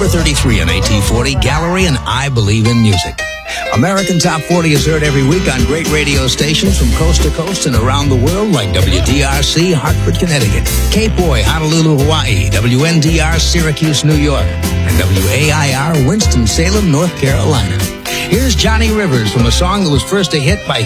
number 33 on AT40, Gallery, and I Believe in Music. American Top 40 is heard every week on great radio stations from coast to coast and around the world like WDRC, Hartford, Connecticut, Cape Boy, Honolulu, Hawaii, WNDR, Syracuse, New York, and WAIR, Winston-Salem, North Carolina. Here's Johnny Rivers from a song that was first a hit by